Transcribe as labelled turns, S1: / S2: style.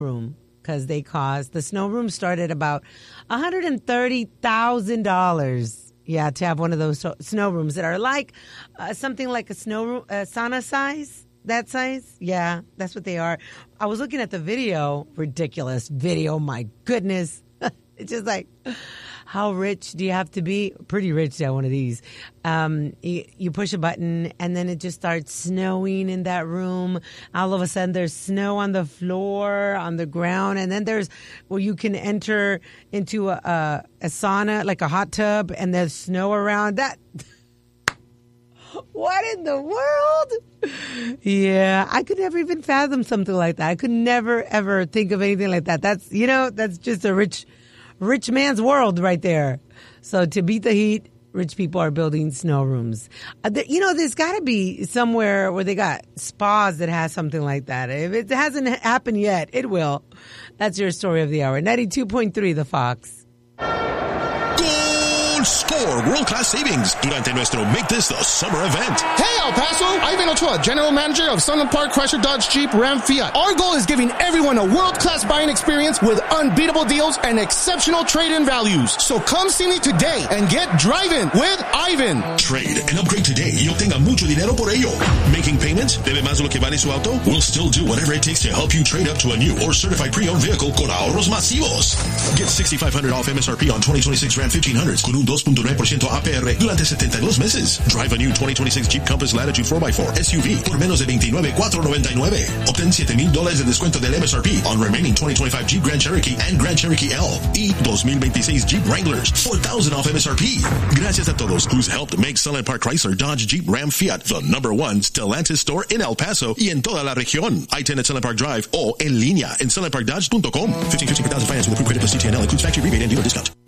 S1: room because the snow room started about $130,000. Yeah, to have one of those snow rooms that are like something like a snow room, sauna size. That size? Yeah, that's what they are. I was looking at the video. Ridiculous video. My goodness. It's just like, how rich do you have to be? Pretty rich to have one of these. You push a button, and then it just starts snowing in that room. All of a sudden, there's snow on the floor, on the ground, and then there's where you can enter into a sauna, like a hot tub, and there's snow around that. What in the world? Yeah, I could never even fathom something like that. I could never, ever think of anything like that. That's just a rich man's world right there. So to beat the heat, rich people are building snow rooms. There's got to be somewhere where they got spas that has something like that. If it hasn't happened yet, it will. That's your story of the hour. 92.3 The Fox.
S2: Score world-class savings durante nuestro Make This the Summer event.
S3: Hey, El Paso! Ivan Ochoa, General Manager of Sunland Park Chrysler Dodge Jeep Ram Fiat. Our goal is giving everyone a world-class buying experience with unbeatable deals and exceptional trade-in values. So come see me today and get driving with Ivan.
S2: Trade and upgrade today y obtenga mucho dinero por ello. Making payments? ¿Debe más de lo que vale su auto? We'll still do whatever it takes to help you trade up to a new or certified pre-owned vehicle con ahorros masivos. Get $6,500 off MSRP on 2026 Ram 1500s con un 2.9% APR durante 72 meses. Drive a new 2026 Jeep Compass Latitude 4x4 SUV por menos de $29,499. Obtén $7,000 de descuento del MSRP on remaining 2025 Jeep Grand Cherokee and Grand Cherokee L y 2026 Jeep Wranglers. $4,000 off MSRP. Gracias a todos who's helped make Sunland Park Chrysler Dodge Jeep Ram Fiat the #1 Stellantis store in El Paso y en toda la región. I-10 at Sunland Park Drive o en línea en sunlandparkdodge.com. 15% per thousand finance with approved credit plus CTNL includes factory rebate and dealer discount.